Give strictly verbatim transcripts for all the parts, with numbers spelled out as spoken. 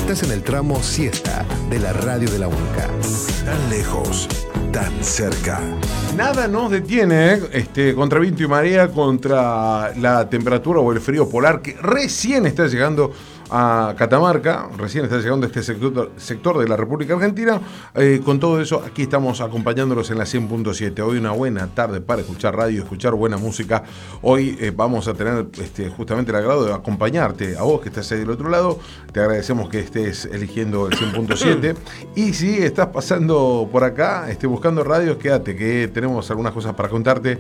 Estás en el tramo siesta de la radio de la UNCA. Tan lejos, tan cerca. Nada nos detiene este, contra viento y marea, contra la temperatura o el frío polar que recién está llegando a Catamarca, recién está llegando a este sector, sector de la República Argentina. Eh, con todo eso, aquí estamos acompañándolos en la cien punto siete. Hoy una buena tarde para escuchar radio, escuchar buena música. Hoy eh, vamos a tener este, justamente el agrado de acompañarte a vos que estás ahí del otro lado. Te agradecemos que estés eligiendo el cien punto siete. Y si estás pasando por acá, este, buscando radios, quédate que tenemos algunas cosas para contarte.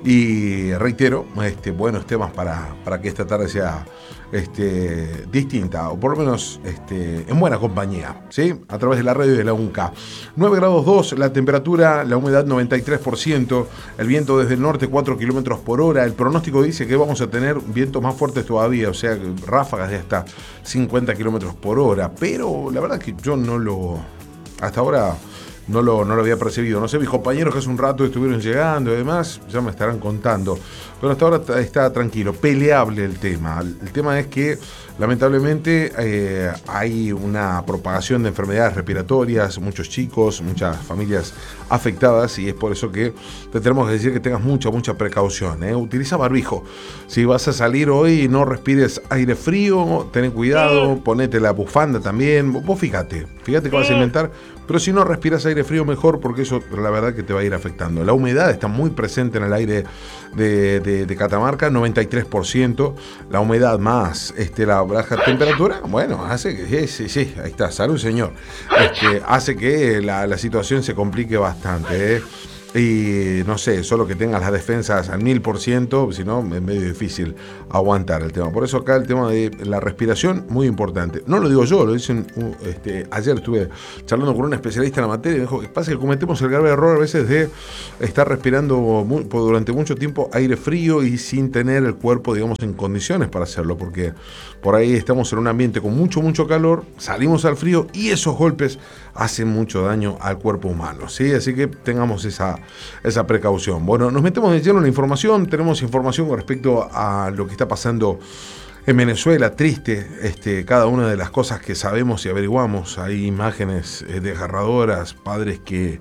Y reitero, este, buenos temas para, para que esta tarde sea Este, distinta, o por lo menos este, en buena compañía, ¿sí? A través de la radio de la UNCA. nueve grados dos la temperatura, la humedad noventa y tres por ciento, el viento desde el norte cuatro kilómetros por hora. El pronóstico dice que vamos a tener vientos más fuertes todavía, o sea, ráfagas de hasta cincuenta kilómetros por hora, pero la verdad es que yo no lo, hasta ahora no lo, no lo había percibido. No sé, mis compañeros que hace un rato estuvieron llegando y demás, ya me estarán contando. Pero hasta ahora está, está tranquilo, peleable el tema. El tema es que, lamentablemente, eh, hay una propagación de enfermedades respiratorias, muchos chicos, muchas familias afectadas, y es por eso que te tenemos que decir que tengas mucha, mucha precaución, ¿eh? Utiliza barbijo. Si vas a salir hoy, no respires aire frío, ten cuidado, ponete la bufanda también. Vos fíjate, fíjate que vas a inventar. Pero si no respiras aire frío, mejor, porque eso la verdad que te va a ir afectando. La humedad está muy presente en el aire de, de, de Catamarca, noventa y tres por ciento. La humedad más este, la baja temperatura, bueno, hace que, sí, sí, sí, ahí está, salud señor. Este, hace que la, la situación se complique bastante, ¿eh? Y no sé, solo que tengas las defensas al mil por ciento, si no es medio difícil aguantar el tema. Por eso acá el tema de la respiración, muy importante. No lo digo yo, lo dicen, uh, este, ayer estuve charlando con un especialista en la materia y me dijo que pasa que cometemos el grave error a veces de estar respirando muy, durante mucho tiempo aire frío y sin tener el cuerpo, digamos, en condiciones para hacerlo, porque por ahí estamos en un ambiente con mucho, mucho calor, salimos al frío y esos golpes hacen mucho daño al cuerpo humano, ¿sí? Así que tengamos esa esa precaución. Bueno, nos metemos de lleno en la información. Tenemos información con respecto a lo que está pasando en Venezuela. Triste, este, cada una de las cosas que sabemos y averiguamos. Hay imágenes eh, desgarradoras, padres que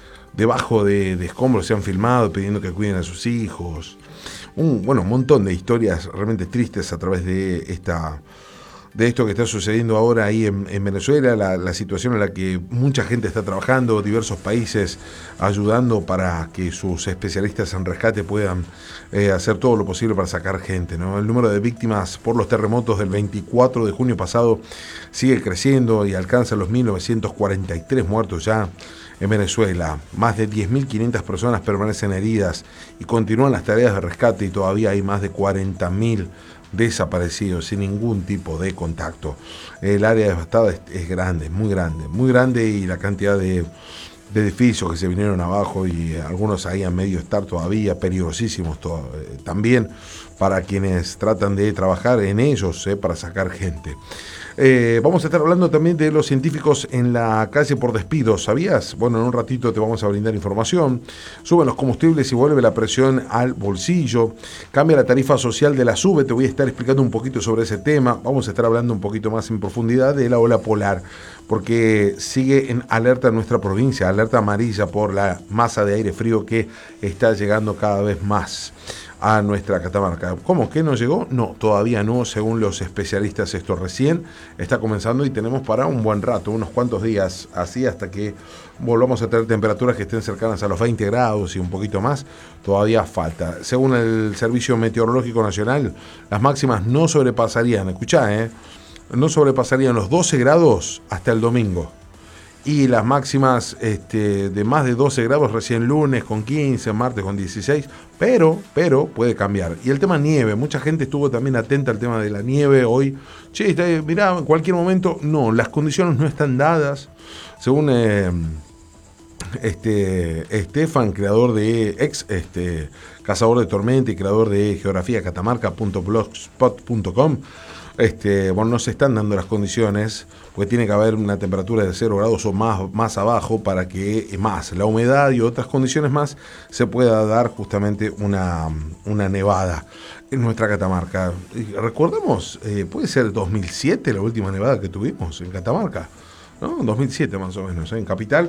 debajo de, de escombros se han filmado pidiendo que cuiden a sus hijos. Un, bueno, un montón de historias realmente tristes a través de esta de esto que está sucediendo ahora ahí en, en Venezuela, la, la situación en la que mucha gente está trabajando, diversos países ayudando para que sus especialistas en rescate puedan eh, hacer todo lo posible para sacar gente, ¿no? El número de víctimas por los terremotos del veinticuatro de junio pasado sigue creciendo y alcanza los mil novecientos cuarenta y tres muertos ya en Venezuela. Más de diez mil quinientas personas permanecen heridas y continúan las tareas de rescate, y todavía hay más de cuarenta mil desaparecidos sin ningún tipo de contacto. El área devastada es, es grande, muy grande, muy grande, y la cantidad de, de edificios que se vinieron abajo, y algunos ahí a medio estar todavía, peligrosísimos todo, eh, también para quienes tratan de trabajar en ellos, eh, para sacar gente. Eh, vamos a estar hablando también de los científicos en la calle por despidos, ¿sabías? Bueno, en un ratito te vamos a brindar información. Suben los combustibles y vuelve la presión al bolsillo. Cambia la tarifa social de la SUBE, te voy a estar explicando un poquito sobre ese tema. Vamos a estar hablando un poquito más en profundidad de la ola polar, porque sigue en alerta nuestra provincia, alerta amarilla por la masa de aire frío que está llegando cada vez más a nuestra Catamarca. ¿Cómo que no llegó? No, todavía no, según los especialistas. Esto recién está comenzando y tenemos para un buen rato, unos cuantos días así, hasta que volvamos a tener temperaturas que estén cercanas a los veinte grados y un poquito más. Todavía falta. Según el Servicio Meteorológico Nacional, las máximas no sobrepasarían, escuchá, eh, no sobrepasarían los doce grados hasta el domingo. Y las máximas este, de más de doce grados recién lunes con quince, martes con dieciséis, pero, pero puede cambiar. Y el tema nieve, mucha gente estuvo también atenta al tema de la nieve hoy. Che, está, mirá, en cualquier momento, no, las condiciones no están dadas. Según eh, este, Estefan, creador de ex este, Cazador de Tormenta y creador de geografía catamarca punto blogspot punto com, Este, bueno, no se están dando las condiciones, porque tiene que haber una temperatura de cero grados o más, más abajo para que más la humedad y otras condiciones más se pueda dar justamente una, una nevada en nuestra Catamarca. Y recordemos, eh, puede ser dos mil siete la última nevada que tuvimos en Catamarca, ¿no? dos mil siete más o menos, ¿eh? En Capital,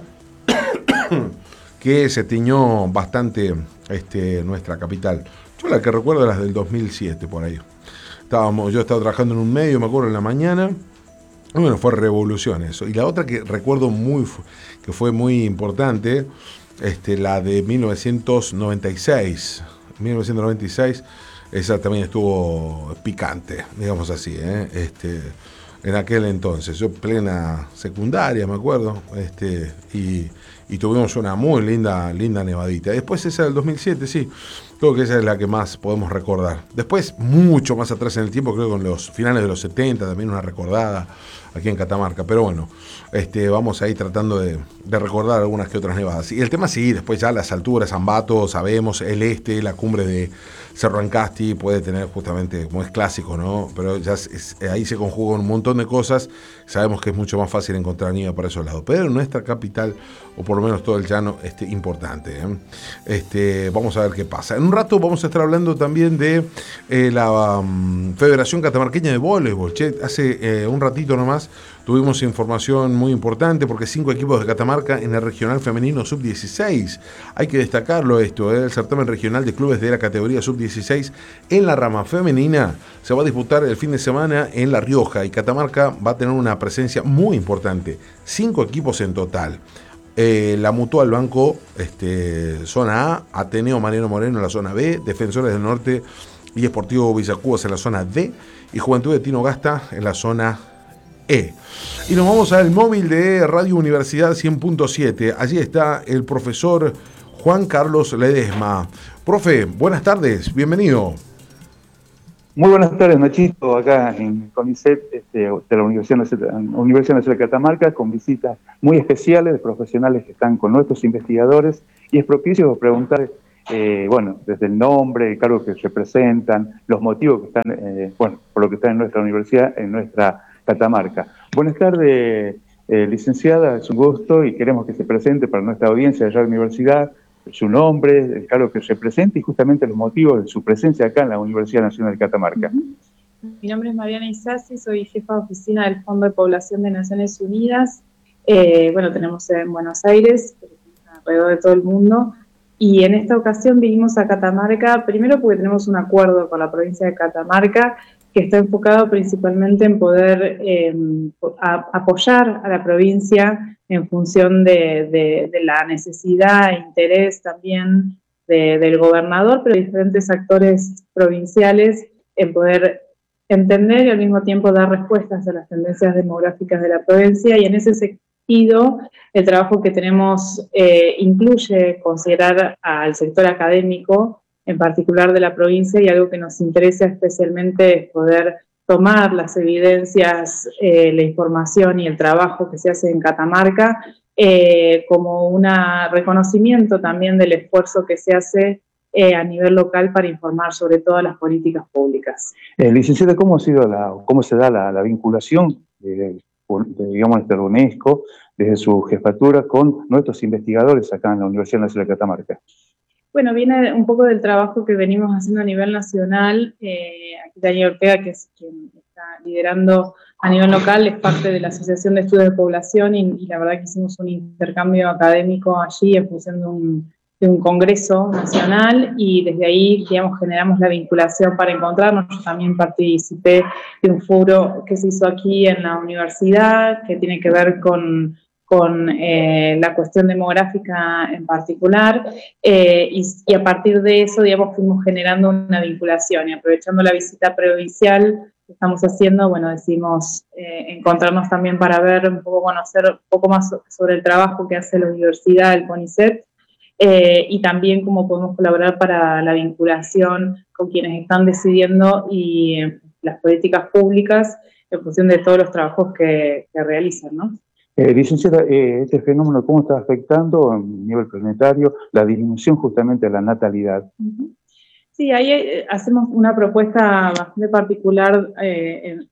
que se tiñó bastante este, nuestra capital. Yo la que recuerdo las del dos mil siete, por ahí. Estábamos, yo estaba trabajando en un medio, me acuerdo, en la mañana. Bueno, fue revolución eso. Y la otra que recuerdo muy, que fue muy importante, este, la de mil novecientos noventa y seis. mil novecientos noventa y seis, esa también estuvo picante, digamos así, ¿eh? Este, en aquel entonces. Yo plena secundaria, me acuerdo, este, y, y tuvimos una muy linda, linda nevadita. Después esa del dos mil siete, sí. Creo que esa es la que más podemos recordar. Después, mucho más atrás en el tiempo, creo que en los finales de los setenta, también una recordada aquí en Catamarca. Pero bueno, este, vamos ahí tratando de, de recordar algunas que otras nevadas. Y el tema sí, después ya las alturas, Ambato, sabemos, el este, la cumbre de Cerro Ancasti puede tener justamente, como es clásico, ¿no? Pero ya es, es, ahí se conjugan un montón de cosas. Sabemos que es mucho más fácil encontrar nieve para esos lados. Pero en nuestra capital, o por lo menos todo el llano, este, importante, ¿eh? Este, vamos a ver qué pasa. En un rato vamos a estar hablando también de eh, la um, Federación Catamarqueña de Voleibol. Che, hace eh, un ratito nomás tuvimos información muy importante porque cinco equipos de Catamarca en el regional femenino sub dieciséis. Hay que destacarlo esto, ¿eh? El certamen regional de clubes de la categoría sub dieciséis en la rama femenina se va a disputar el fin de semana en La Rioja y Catamarca va a tener una presencia muy importante. Cinco equipos en total. Eh, la Mutual Banco, este, zona A, Ateneo Mariano Moreno en la zona B, Defensores del Norte y Esportivo Villacubas en la zona D y Juventud de Tino Gasta en la zona E. Y nos vamos al móvil de Radio Universidad cien punto siete. Allí está el profesor Juan Carlos Ledesma. Profe, buenas tardes, bienvenido. Muy buenas tardes, Nachito, acá en CONICET este, de la Universidad Nacional, Universidad Nacional de Catamarca, con visitas muy especiales de profesionales que están con nuestros investigadores, y es propicio preguntar, eh, bueno, desde el nombre, el cargo que representan, los motivos que están, eh, bueno, por lo que están en nuestra universidad, en nuestra Catamarca. Buenas tardes, eh, licenciada, es un gusto y queremos que se presente para nuestra audiencia de la universidad, su nombre, el cargo que representa y justamente los motivos de su presencia acá en la Universidad Nacional de Catamarca. Mi nombre es Mariana Isasi, soy jefa de oficina del Fondo de Población de Naciones Unidas. Eh, bueno, tenemos en Buenos Aires, alrededor de todo el mundo, y en esta ocasión vinimos a Catamarca, primero porque tenemos un acuerdo con la provincia de Catamarca que está enfocado principalmente en poder eh, a, apoyar a la provincia en función de, de, de la necesidad e interés también de, del gobernador, pero de diferentes actores provinciales en poder entender y al mismo tiempo dar respuestas a las tendencias demográficas de la provincia. Y en ese sentido, el trabajo que tenemos eh, incluye considerar al sector académico, en particular de la provincia, y algo que nos interesa especialmente es poder tomar las evidencias, eh, la información y el trabajo que se hace en Catamarca eh, como un reconocimiento también del esfuerzo que se hace eh, a nivel local para informar sobre todas las políticas públicas. Eh, licenciada, ¿cómo ha sido la, cómo se da la, la vinculación de, de, digamos, de UNESCO desde su jefatura con nuestros investigadores acá en la Universidad Nacional de Catamarca? Bueno, viene un poco del trabajo que venimos haciendo a nivel nacional. Eh, aquí Daniel Ortega, que es quien está liderando a nivel local, es parte de la Asociación de Estudios de Población y, y la verdad que hicimos un intercambio académico allí en función de un, de un congreso nacional y desde ahí, digamos, generamos la vinculación para encontrarnos. Yo también participé de un foro que se hizo aquí en la universidad que tiene que ver con... con eh, la cuestión demográfica en particular, eh, y, y a partir de eso, digamos, fuimos generando una vinculación, y aprovechando la visita provincial que estamos haciendo, bueno, decidimos eh, encontrarnos también para ver un poco, conocer un poco más sobre el trabajo que hace la universidad, el CONICET, eh, y también cómo podemos colaborar para la vinculación con quienes están decidiendo y eh, las políticas públicas en función de todos los trabajos que, que realizan, ¿no? Eh, licenciada, eh, este fenómeno, ¿cómo está afectando a nivel planetario la disminución justamente de la natalidad? Sí, ahí eh, hacemos una propuesta bastante particular eh, en,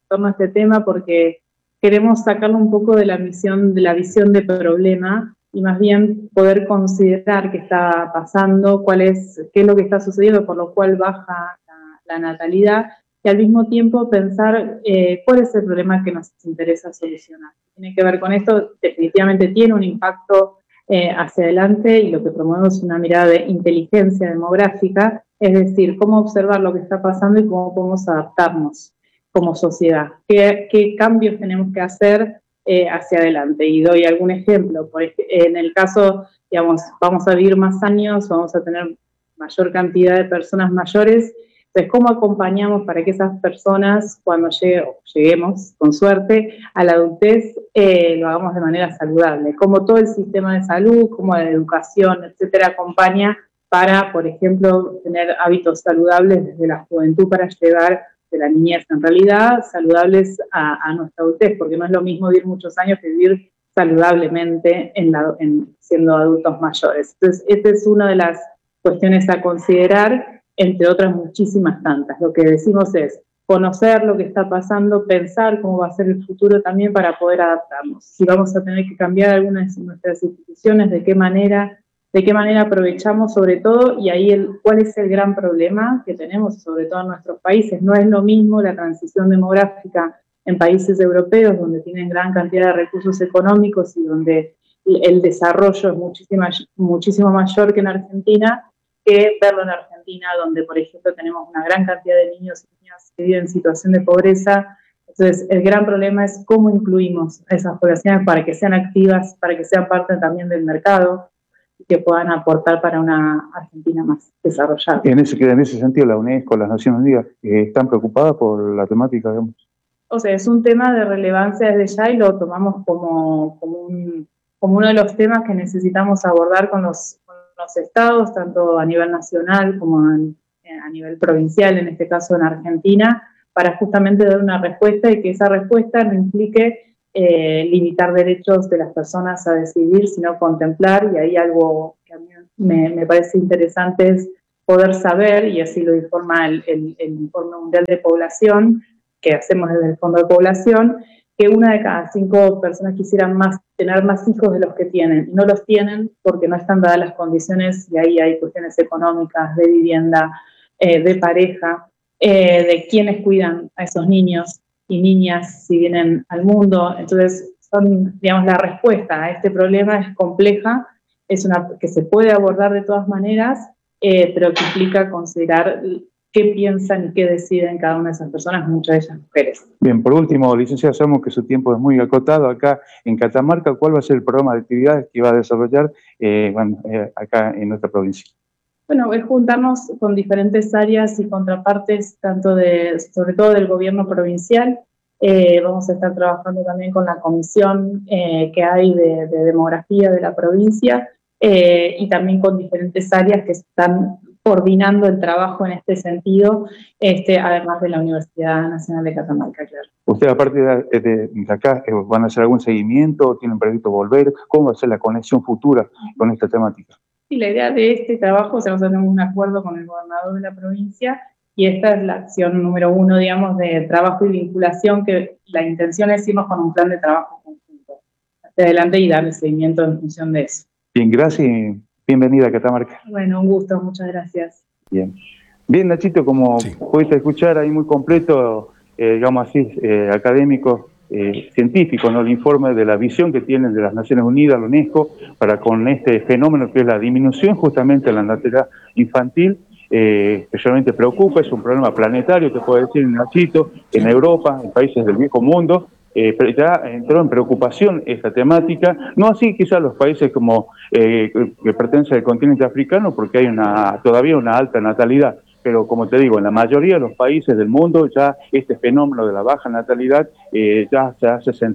torno a este tema porque queremos sacarlo un poco de la visión de la visión de problema y más bien poder considerar qué está pasando, cuál es, qué es lo que está sucediendo, por lo cual baja la, la natalidad, y al mismo tiempo pensar eh, cuál es el problema que nos interesa solucionar. Tiene que ver con esto, definitivamente tiene un impacto eh, hacia adelante, y lo que promovemos es una mirada de inteligencia demográfica, es decir, cómo observar lo que está pasando y cómo podemos adaptarnos como sociedad, qué, qué cambios tenemos que hacer eh, hacia adelante. Y doy algún ejemplo. Por ej- en el caso, digamos, vamos a vivir más años, vamos a tener mayor cantidad de personas mayores. Entonces, ¿cómo acompañamos para que esas personas, cuando llegue, o lleguemos, con suerte, a la adultez, eh, lo hagamos de manera saludable? Cómo todo el sistema de salud, como de educación, etcétera, acompaña para, por ejemplo, tener hábitos saludables desde la juventud para llegar de la niñez, en realidad, saludables a, a nuestra adultez, porque no es lo mismo vivir muchos años que vivir saludablemente en la, en, siendo adultos mayores. Entonces, esta es una de las cuestiones a considerar, entre otras muchísimas tantas. Lo que decimos es conocer lo que está pasando, pensar cómo va a ser el futuro también para poder adaptarnos. Si vamos a tener que cambiar algunas de nuestras instituciones, de qué manera, de qué manera aprovechamos sobre todo, y ahí el, cuál es el gran problema que tenemos, sobre todo en nuestros países. No es lo mismo la transición demográfica en países europeos, donde tienen gran cantidad de recursos económicos y donde el desarrollo es muchísimo, muchísimo mayor que en Argentina, que verlo en Argentina, donde, por ejemplo, tenemos una gran cantidad de niños y niñas que viven en situación de pobreza. Entonces, el gran problema es cómo incluimos a esas poblaciones para que sean activas, para que sean parte también del mercado y que puedan aportar para una Argentina más desarrollada. En ese, en ese sentido, la UNESCO, las Naciones Unidas, eh, ¿están preocupadas por la temática, digamos? O sea, es un tema de relevancia desde ya y lo tomamos como, como, un, como uno de los temas que necesitamos abordar con los, con los estados, tanto a nivel nacional como en, a nivel provincial, en este caso en Argentina, para justamente dar una respuesta y que esa respuesta no implique eh, limitar derechos de las personas a decidir, sino contemplar. Y ahí algo que a mí me, me parece interesante es poder saber, y así lo informa el, el, el Informe Mundial de Población, que hacemos desde el Fondo de Población, que una de cada cinco personas quisieran más, tener más hijos de los que tienen, y no los tienen porque no están dadas las condiciones, y ahí hay cuestiones económicas, de vivienda, eh, de pareja, eh, de quiénes cuidan a esos niños y niñas si vienen al mundo. Entonces, son, digamos, la respuesta a este problema es compleja, es una que se puede abordar de todas maneras, eh, pero que implica considerar qué piensan y qué deciden cada una de esas personas, muchas de ellas mujeres. Bien, por último, licenciada, sabemos que su tiempo es muy acotado acá en Catamarca. ¿Cuál va a ser el programa de actividades que va a desarrollar eh, bueno, eh, acá en nuestra provincia? Bueno, es juntarnos con diferentes áreas y contrapartes, tanto de, sobre todo del gobierno provincial. Eh, vamos a estar trabajando también con la comisión eh, que hay de, de demografía de la provincia eh, y también con diferentes áreas que están coordinando el trabajo en este sentido, este, además de la Universidad Nacional de Catamarca, claro. ¿Usted, aparte de, de, de acá, van a hacer algún seguimiento? ¿Tienen previsto volver? ¿Cómo va a ser la conexión futura con esta temática? Y la idea de este trabajo, o sea, nosotros tenemos un acuerdo con el gobernador de la provincia, y esta es la acción número uno, digamos, de trabajo y vinculación, que la intención es irnos con un plan de trabajo conjunto hacia adelante y darle seguimiento en función de eso. Bien, gracias y bienvenida a Catamarca. Bueno, un gusto, muchas gracias. Bien, Bien Nachito, como sí. pudiste escuchar ahí muy completo, eh, digamos así, eh, académico, eh, científico, ¿no? El informe de la visión que tienen de las Naciones Unidas, la UNESCO, para con este fenómeno que es la disminución justamente de la natalidad infantil, eh, que realmente preocupa, es un problema planetario, te puedo decir, Nachito, en Europa, en países del viejo mundo. Eh, pero ya entró en preocupación esta temática, no así quizás los países como eh, que pertenecen al continente africano, porque hay una todavía una alta natalidad, pero como te digo, en la mayoría de los países del mundo ya este fenómeno de la baja natalidad eh, ya se hace sentir.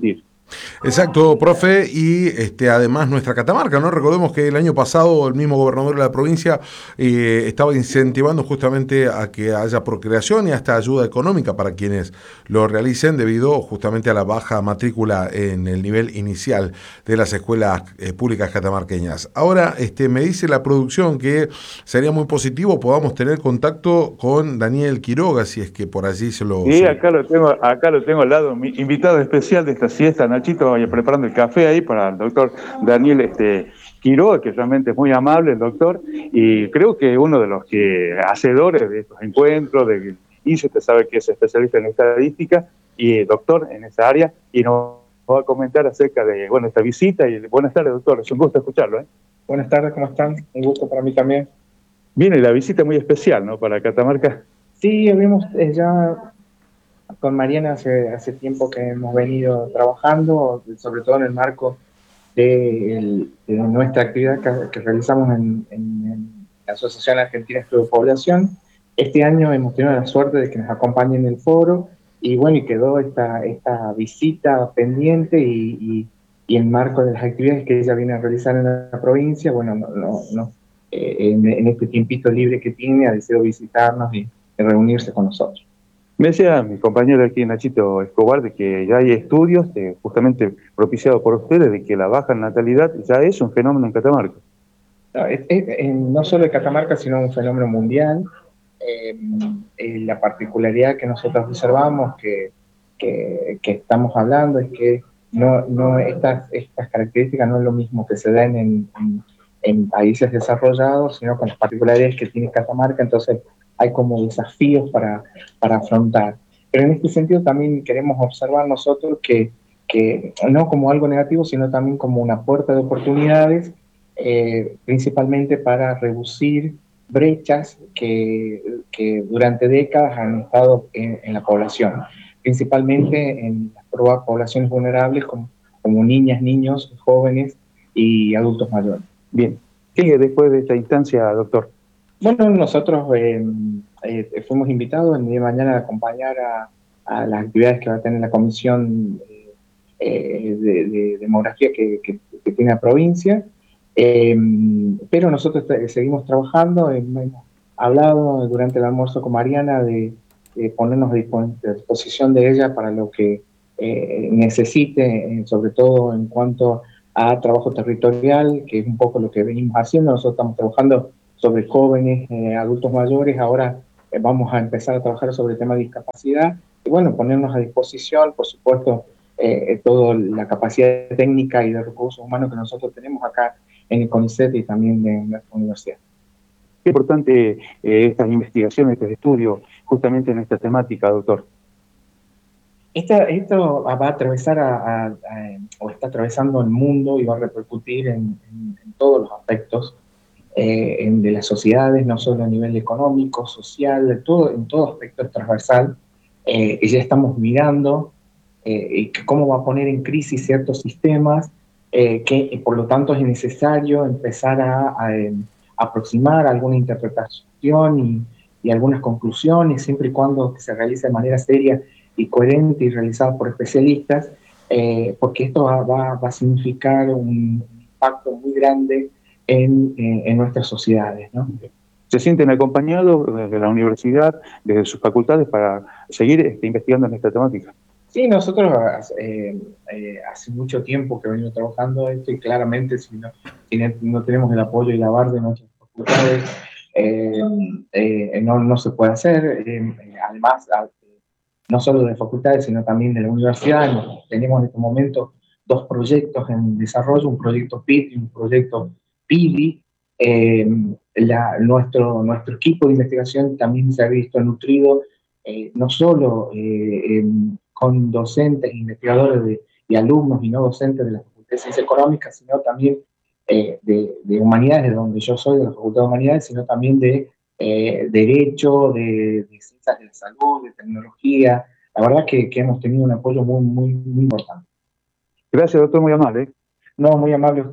Exacto, profe, y este, además nuestra Catamarca, ¿no? Recordemos que el año pasado el mismo gobernador de la provincia eh, estaba incentivando justamente a que haya procreación y hasta ayuda económica para quienes lo realicen debido justamente a la baja matrícula en el nivel inicial de las escuelas eh, públicas catamarqueñas. Ahora, este, me dice la producción que sería muy positivo podamos tener contacto con Daniel Quiroga, si es que por allí se lo... Sí, se... acá lo tengo, acá lo tengo al lado, mi invitado especial de esta siesta, Nachito, vaya preparando el café ahí para el doctor Daniel este, Quiroga, que realmente es muy amable el doctor, y creo que uno de los que hacedores de estos encuentros, de I C E, usted sabe que es especialista en estadística y doctor en esa área, y nos va a comentar acerca de bueno esta visita. Y buenas tardes, doctor, es un gusto escucharlo. ¿eh? Buenas tardes, ¿cómo están? Un gusto para mí también. Viene la visita muy especial, ¿no?, para Catamarca. Sí, habíamos eh, ya con Mariana hace, hace tiempo que hemos venido trabajando, sobre todo en el marco de, el, de nuestra actividad que, que realizamos en, en, en la Asociación Argentina de Estudio de Población. Este año hemos tenido la suerte de que nos acompañen en el foro, y bueno, y quedó esta, esta visita pendiente, y, y, y en marco de las actividades que ella viene a realizar en la provincia, bueno, no, no, no, eh, en, en este tiempito libre que tiene, ha decidido visitarnos y reunirse con nosotros. Me decía mi compañero aquí, Nachito Escobar, de que ya hay estudios eh, justamente propiciados por ustedes de que la baja natalidad ya es un fenómeno en Catamarca. No, es, es, es, no solo en Catamarca, sino un fenómeno mundial. Eh, eh, la particularidad que nosotros observamos, que, que, que estamos hablando, es que no, no estas, estas características no es lo mismo que se dan en, en, en países desarrollados, sino con las particularidades que tiene Catamarca. Entonces hay como desafíos para, para afrontar. Pero en este sentido también queremos observar nosotros que, que no como algo negativo, sino también como una puerta de oportunidades, eh, principalmente para reducir brechas que, que durante décadas han estado en, en la población, principalmente en las poblaciones vulnerables como, como niñas, niños, jóvenes y adultos mayores. Bien, ¿qué después de esta instancia, doctor? Bueno, nosotros eh, eh, fuimos invitados el día de mañana a acompañar a, a las actividades que va a tener la Comisión eh, de, de Demografía que, que, que tiene la provincia, eh, pero nosotros seguimos trabajando. Hemos hablado durante el almuerzo con Mariana de, de ponernos a disposición de ella para lo que eh, necesite, sobre todo en cuanto a trabajo territorial, que es un poco lo que venimos haciendo. Nosotros estamos trabajando sobre jóvenes, eh, adultos mayores. Ahora eh, vamos a empezar a trabajar sobre el tema de discapacidad, y bueno, ponernos a disposición, por supuesto, eh, toda la capacidad técnica y de recursos humanos que nosotros tenemos acá en el CONICET y también en nuestra universidad. Qué importante eh, estas investigaciones, estos estudios, justamente en esta temática, doctor. Esta, esto va a atravesar a, a, a, o está atravesando el mundo y va a repercutir en, en, en todos los aspectos Eh, en, de las sociedades, no solo a nivel económico, social, de todo, en todo aspecto transversal, eh, y ya estamos mirando eh, y cómo va a poner en crisis ciertos sistemas, eh, que y por lo tanto es necesario empezar a, a, a aproximar alguna interpretación y, y algunas conclusiones, siempre y cuando se realice de manera seria y coherente y realizada por especialistas, eh, porque esto va, va, va a significar un impacto muy grande En, en, en nuestras sociedades, ¿no? ¿Se sienten acompañados desde la universidad, desde sus facultades, para seguir este, investigando en esta temática? Sí, nosotros eh, eh, hace mucho tiempo que venimos trabajando esto, y claramente si no, si no tenemos el apoyo y la barra de nuestras facultades, eh, eh, no, no se puede hacer. Eh, además, no solo de facultades, sino también de la universidad. Tenemos en este momento dos proyectos en desarrollo, un proyecto P I D y un proyecto P I D I. Eh, la, nuestro, nuestro equipo de investigación también se ha visto nutrido, eh, no solo eh, eh, con docentes, investigadores de, y alumnos y no docentes de la Facultad de Ciencias Económicas, sino también eh, de, de Humanidades, de donde yo soy, de la Facultad de Humanidades, sino también de eh, Derecho, de, de Ciencias de la Salud, de Tecnología. La verdad que, que hemos tenido un apoyo muy, muy, muy importante. Gracias, doctor, muy amable. No, muy amable usted.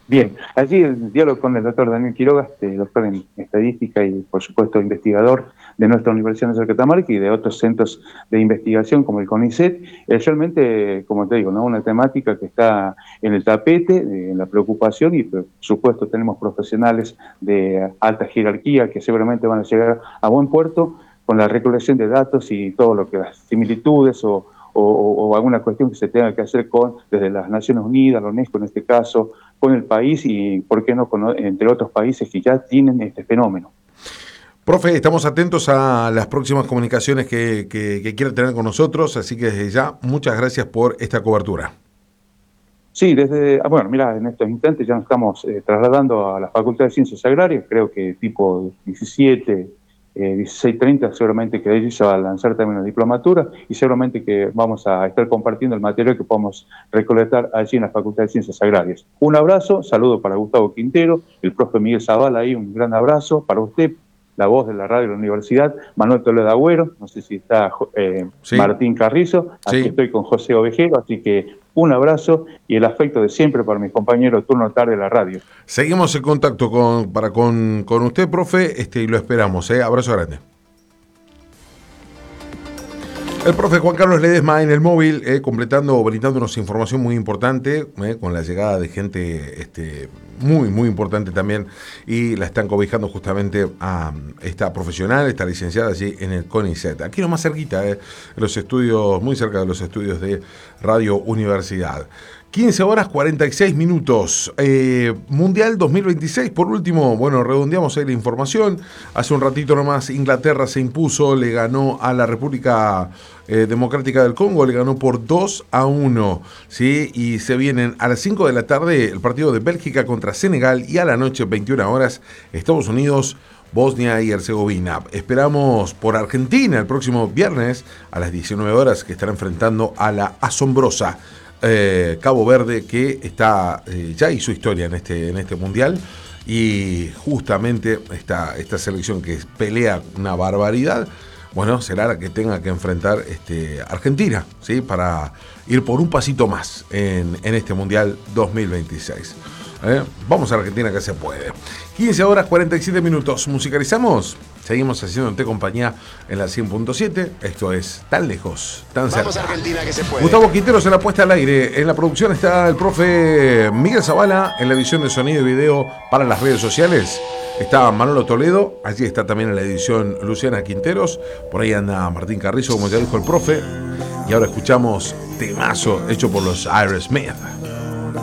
Bien, allí el diálogo con el doctor Daniel Quiroga, este, doctor en estadística y por supuesto investigador de nuestra Universidad Nacional de Catamarca y de otros centros de investigación como el CONICET, es realmente, como te digo, ¿no? Una temática que está en el tapete, en la preocupación y por supuesto tenemos profesionales de alta jerarquía que seguramente van a llegar a buen puerto con la recolección de datos y todo lo que las similitudes o O, o alguna cuestión que se tenga que hacer con desde las Naciones Unidas, la UNESCO en este caso, con el país y, ¿por qué no?, con, entre otros países que ya tienen este fenómeno. Profe, estamos atentos a las próximas comunicaciones que, que, que quiera tener con nosotros, así que desde ya, muchas gracias por esta cobertura. Sí, desde, bueno, mira, en estos instantes ya nos estamos eh, trasladando a la Facultad de Ciencias Agrarias, creo que tipo diecisiete, Eh, dieciséis treinta, seguramente que allí se va a lanzar también una diplomatura y seguramente que vamos a estar compartiendo el material que podamos recolectar allí en la Facultad de Ciencias Agrarias. Un abrazo, saludo para Gustavo Quintero, el profe Miguel Zavala ahí, un gran abrazo para usted, la voz de la radio de la universidad, Manuel Toledo Agüero, no sé si está eh, sí. Martín Carrizo, aquí sí. Estoy con José Ovejero, así que un abrazo y el afecto de siempre para mis compañeros turno tarde de la radio. Seguimos en contacto con, para con, con usted, profe, este, y lo esperamos. ¿eh? Abrazo grande. El profe Juan Carlos Ledesma en el móvil, eh, completando, brindándonos información muy importante, eh, con la llegada de gente este, muy, muy importante también, y la están cobijando justamente a esta profesional, esta licenciada allí en el CONICET. Aquí nomás cerquita, eh, los estudios, muy cerca de los estudios de Radio Universidad. quince horas cuarenta y seis minutos. Eh, Mundial dos mil veintiséis, por último, bueno, redondeamos ahí la información. Hace un ratito nomás Inglaterra se impuso, le ganó a la República eh, Democrática del Congo, le ganó por dos a uno, ¿sí? Y se vienen a las cinco de la tarde el partido de Bélgica contra Senegal y a la noche, veintiuna horas, Estados Unidos, Bosnia y Herzegovina. Esperamos por Argentina el próximo viernes a las diecinueve horas, que estará enfrentando a la asombrosa Eh, Cabo Verde, que está eh, ya hizo historia en este, en este mundial, y justamente esta, esta selección que pelea una barbaridad, bueno, será la que tenga que enfrentar este, Argentina, ¿sí? Para ir por un pasito más en, en este mundial dos mil veintiséis. ¿Eh? Vamos a Argentina, que se puede. quince horas cuarenta y siete minutos. Musicalizamos. Seguimos haciéndote compañía en la cien punto siete. Esto es Tan Lejos, Tan Cerca. Vamos a Argentina, que se puede. Gustavo Quintero se la puesta al aire. En la producción está el profe Miguel Zavala. En la edición de sonido y video para las redes sociales está Manolo Toledo. Allí está también en la edición Luciana Quinteros. Por ahí anda Martín Carrizo, como ya dijo el profe. Y ahora escuchamos temazo hecho por los Aerosmith.